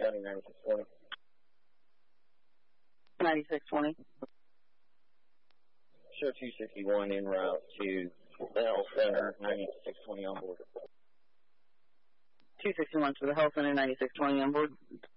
County 9620. 9620. Show 261 en route to the Health Center, 9620 on board. 261 to the Health Center, 9620 on board.